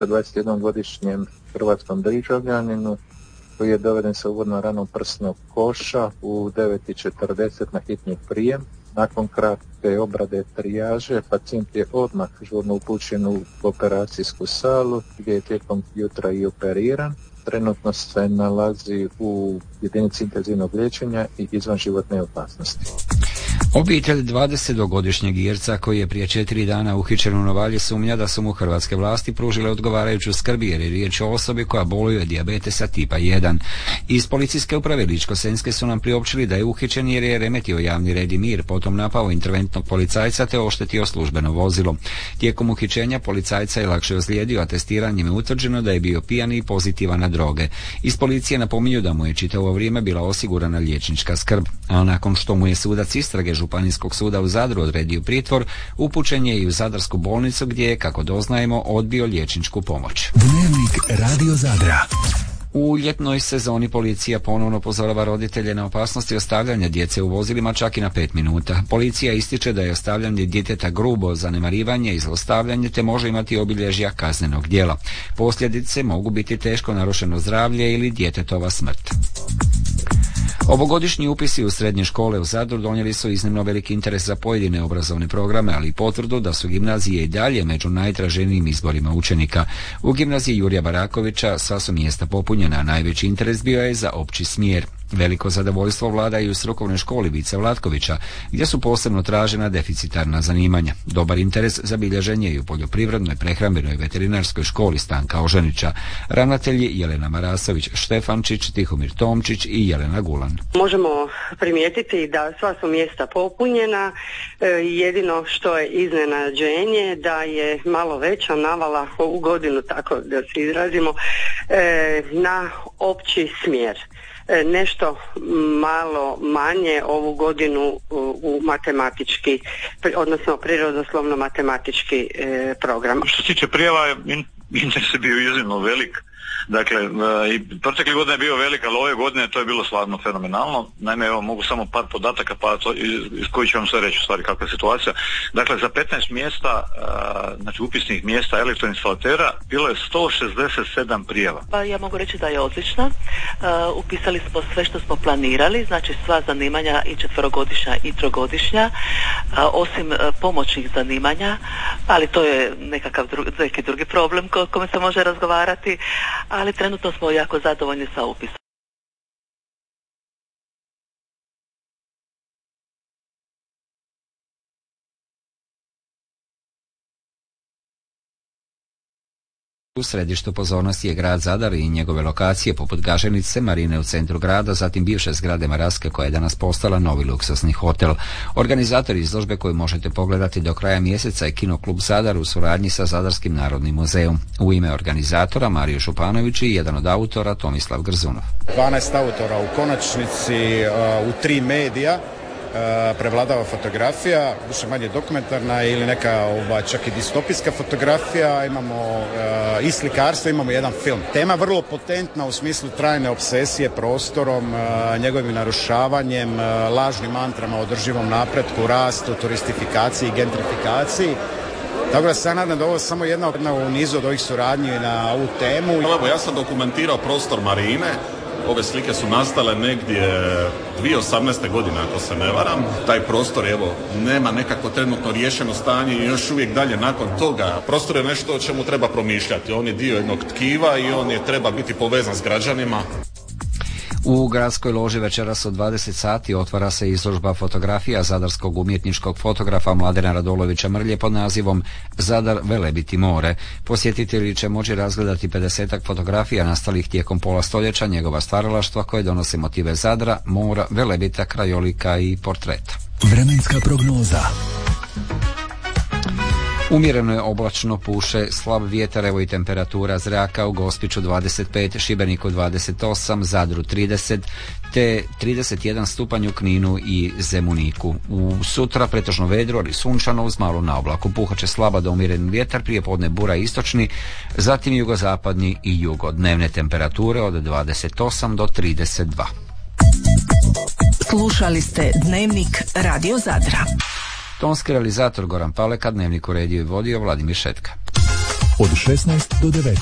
21-godišnjem hrvatskom državljaninu koji je doveden sa uvodno ranom prsnog koša u 9:40 na hitni prijem. Nakon kratke obrade trijaže pacijent je odmah žurno upućen u operacijsku salu gdje je tijekom jutra i operiran. Trenutno se nalazi u jedinici intenzivnog liječenja i izvan životne opasnosti. Obitelj 22-godišnjeg Irca koji je prije 4 dana uhićen u Novalji sumnja da su mu hrvatske vlasti pružile odgovarajuću skrb jer je riječ o osobi koja boluje dijabetesa tipa 1. Iz policijske uprave Ličko-senjske su nam priopćili da je uhićen jer je remetio javni red i mir, potom napao interventnog policajca te oštetio službeno vozilo. Tijekom uhićenja policajca je lakše ozlijedio, a testiranjem je utvrđeno da je bio pijan i pozitivan na droge. Iz policije napominju da mu je čitavo vrijeme bila osigurana liječnička skrb, a nakon što mu je sudac istrage Županijskog suda u Zadru odredio pritvor, upućen je i u Zadarsku bolnicu gdje je, kako doznajemo, odbio liječničku pomoć. Dnevnik Radio Zadra. U ljetnoj sezoni policija ponovno upozorava roditelje na opasnosti ostavljanja djece u vozilima čak i na 5 minuta. Policija ističe da je ostavljanje djeteta grubo, zanemarivanje i zlostavljanje te može imati obilježja kaznenog djela. Posljedice mogu biti teško narušeno zdravlje ili djetetova smrt. Ovogodišnji upisi u srednje škole u Zadru donijeli su iznimno veliki interes za pojedine obrazovne programe, ali i potvrdu da su gimnazije i dalje među najtraženijim izborima učenika. U gimnaziji Jurija Barakovića sva su mjesta popunjena, a najveći interes bio je za opći smjer. Veliko zadovoljstvo vlada i u strukovnoj školi Vice Vlatkovića, gdje su posebno tražena deficitarna zanimanja. Dobar interes zabilježen je i u poljoprivrednoj, prehrambenoj, veterinarskoj školi Stanka Oženića. Ravnatelji Jelena Marasović Štefančić, Tihomir Tomčić i Jelena Gulan. Možemo primijetiti da sva su mjesta popunjena, jedino što je iznenađenje da je malo veća navala u godinu, tako da se izrazimo, na opći smjer. Nešto malo manje ovu godinu u matematički, odnosno prirodoslovno-matematički program. Što se tiče prijava, interes je bio iznimno velik. Dakle, i protekle godine je bio velik, ali ove godine to je bilo stvarno fenomenalno. Naime, evo, mogu samo par podataka, pa to, iz koji ću vam sve reći u stvari kakva je situacija. Dakle, za 15 mjesta, znači upisnih mjesta elektroinstalatera, bilo je 167 prijava. Pa ja mogu reći da je odlična. Upisali smo sve što smo planirali, znači sva zanimanja i 4-godišnja i 3-godišnja, osim pomoćnih zanimanja, ali to je neki drugi problem o kome se može razgovarati, ali trenutno smo jako zadovoljni sa upisom. U središtu pozornosti je grad Zadar i njegove lokacije poput Gaženice, marine u centru grada, zatim bivše zgrade Maraske koja je danas postala novi luksusni hotel. Organizatori izložbe koju možete pogledati do kraja mjeseca je Kinoklub Zadar u suradnji sa Zadarskim narodnim muzejom. U ime organizatora Mario Šupanović i jedan od autora Tomislav Grzunov. 12 autora u konačnici u 3 medija. Prevladava fotografija, više manje dokumentarna ili neka čak i distopijska fotografija, imamo i slikarstvo, imamo jedan film. Tema vrlo potentna u smislu trajne obsesije prostorom, njegovim narušavanjem, lažnim mantrama o održivom napretku, rastu, turistifikaciji i gentrifikaciji. Tako da se nadam da ovo je samo jedna u nizu od ovih suradnji na ovu temu. Evo, ja sam dokumentirao prostor marine. Ove slike su nastale negdje 2018. godine, ako se ne varam. Taj prostor, evo, nema nekako trenutno riješeno stanje i još uvijek dalje nakon toga. Prostor je nešto o čemu treba promišljati. On je dio jednog tkiva i on je treba biti povezan s građanima. U gradskoj loži večeras od 20 sati otvara se izložba fotografija zadarskog umjetničkog fotografa Mladena Radolovića Mrlje pod nazivom Zadar Velebiti more. Posjetitelji će moći razgledati 50-ak fotografija nastalih tijekom pola stoljeća njegova stvaralaštva koje donose motive Zadra, mora, Velebita, krajolika i portreta. Vremenska prognoza. Umjereno je oblačno, puše slab vjetar, evo i temperatura zraka u Gospiću 25, Šibeniku 28, Zadru 30, te 31 stupanj u Kninu i Zemuniku. U sutra pretežno vedro, ali sunčano uz malo na oblaku. Puhat će slaba do umjeren vjetar, prije podne bura istočni, zatim jugozapadni i jugo. Dnevne temperature od 28 do 32. Slušali ste Dnevnik Radio Zadra. Tonski realizator Goran Paleka, Dnevnik uredio i vodio Vladimir Šetka. od 16 do 19.